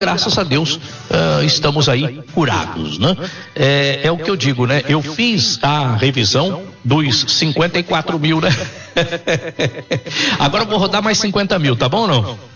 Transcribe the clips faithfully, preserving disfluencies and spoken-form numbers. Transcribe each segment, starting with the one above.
graças a Deus, uh, estamos aí curados, né? É, é o que eu digo, né? Eu fiz a revisão dos cinquenta e quatro mil, né? Agora eu vou rodar mais cinquenta mil, tá bom ou não?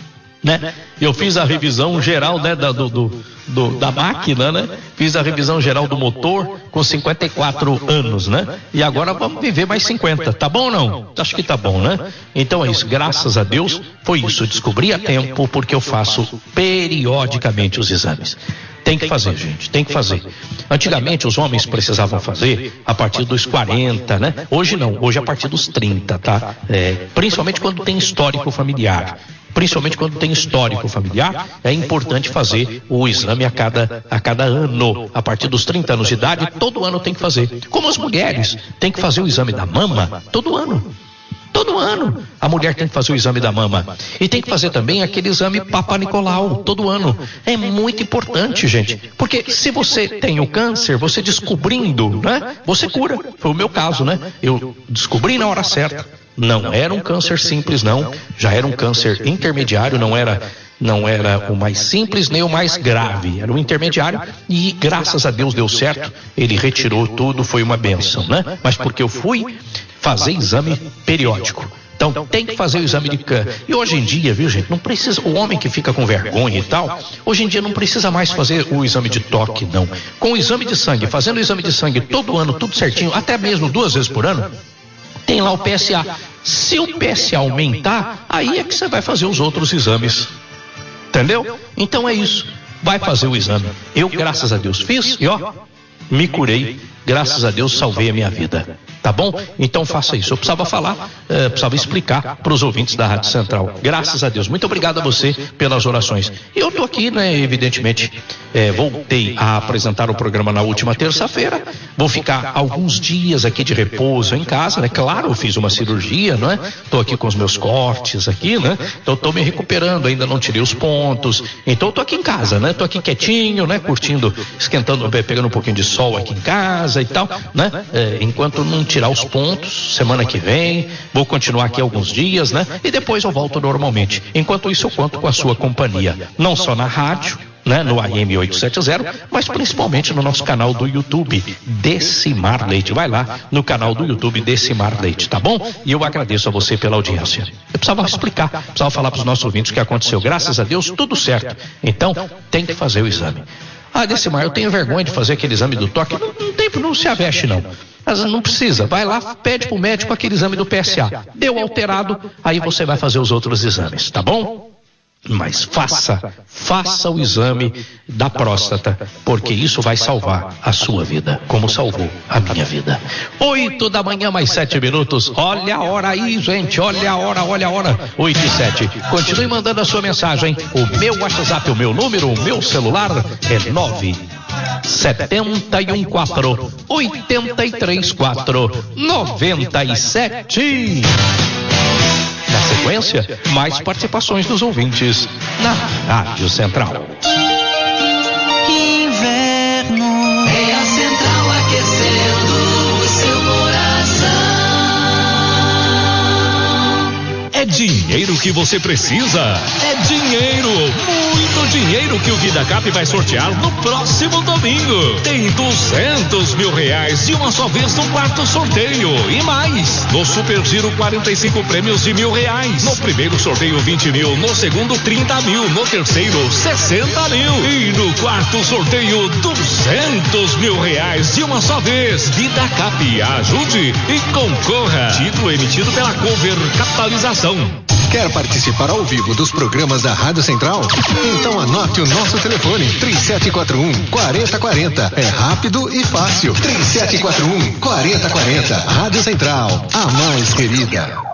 Né? Eu fiz a revisão geral, né, da, do, do, do, da máquina, né? Fiz a revisão geral do motor com cinquenta e quatro anos, né? E agora vamos viver mais cinquenta, tá bom ou não? Acho que tá bom, né? Então é isso, graças a Deus foi isso, eu descobri a tempo porque eu faço periodicamente os exames. Tem que fazer, gente, tem que fazer. Antigamente os homens precisavam fazer a partir dos quarenta, né? Hoje não, hoje a partir dos trinta, tá? É, principalmente quando tem histórico familiar. Principalmente quando tem histórico familiar, é importante fazer o exame a cada, a cada ano. A partir dos trinta anos de idade, todo ano tem que fazer. Como as mulheres têm que fazer o exame da mama, todo ano. Todo ano a mulher tem que fazer o exame da mama. E tem que fazer também aquele exame Papa Nicolau, todo ano. É muito importante, gente. Porque se você tem o câncer, você descobrindo, né? Você cura. Foi o meu caso, né? Eu descobri na hora certa. Não era um câncer simples, não. Já era um câncer intermediário, não era... Não era o mais simples nem o mais grave, era o intermediário e graças a Deus deu certo, ele retirou tudo, foi uma bênção, né? Mas porque eu fui fazer exame periódico. Então tem que fazer o exame de câncer. E hoje em dia, viu gente, não precisa, o homem que fica com vergonha e tal, hoje em dia não precisa mais fazer o exame de toque, não. Com o exame de sangue, fazendo o exame de sangue todo ano, tudo certinho, até mesmo duas vezes por ano, tem lá o P S A. Se o P S A aumentar, aí é que você vai fazer os outros exames. Entendeu? Então é isso. Vai fazer o exame. Eu, graças a Deus, fiz e ó, me curei. Graças a Deus, salvei a minha vida. Tá bom? Então faça isso. Eu precisava falar, eh, precisava explicar para os ouvintes da Rádio Central. Graças a Deus. Muito obrigado a você pelas orações. Eu tô aqui, né? Evidentemente, eh, voltei a apresentar o programa na última terça-feira. Vou ficar alguns dias aqui de repouso em casa, né? Claro, eu fiz uma cirurgia, não é? Tô aqui com os meus cortes aqui, né? Então tô me recuperando, ainda não tirei os pontos. Então tô aqui em casa, né? Tô aqui quietinho, né? Curtindo, esquentando, pegando um pouquinho de sol aqui em casa e tal, né? É, enquanto não tirar os pontos, semana que vem, vou continuar aqui alguns dias, né? E depois eu volto normalmente. Enquanto isso eu conto com a sua companhia, não só na rádio, né? No A M oitocentos e setenta, mas principalmente no nosso canal do YouTube, Decimar Leite. Vai lá no canal do YouTube Decimar Leite, tá bom? E eu agradeço a você pela audiência. Eu precisava explicar, precisava falar para os nossos ouvintes o que aconteceu. Graças a Deus, tudo certo. Então, tem que fazer o exame. Ah, Decimar, eu tenho vergonha de fazer aquele exame do toque. Não, não tem, não se aveste não. Mas não precisa, vai lá, pede pro médico aquele exame do P S A. Deu alterado, aí você vai fazer os outros exames, tá bom? Mas faça, faça o exame da próstata, porque isso vai salvar a sua vida, como salvou a minha vida. Oito da manhã, mais sete minutos. Olha a hora aí, gente, olha a hora, olha a hora. Oito e sete. Continue mandando a sua mensagem. O meu WhatsApp, o meu número, o meu celular é nove sete um quatro, oito três quatro, nove sete. Na sequência, mais participações dos ouvintes na Rádio Central. Inverno é a Central aquecendo o seu coração. É dinheiro que você precisa? É dinheiro, muito dinheiro que o VidaCap vai sortear no próximo domingo. Tem duzentos mil reais de uma só vez no quarto sorteio e mais. No Super Giro, quarenta e cinco prêmios de mil reais. No primeiro sorteio, vinte mil. No segundo, trinta mil. No terceiro, sessenta mil. E no quarto sorteio, duzentos mil reais de uma só vez. VidaCap, ajude e concorra. Título emitido pela Cover Capitalização. Quer participar ao vivo dos programas da Rádio Central? Então anote o nosso telefone, três sete quatro um, quatro zero quatro zero. É rápido e fácil. três sete quatro um, quatro zero quatro zero. Rádio Central, a mais querida.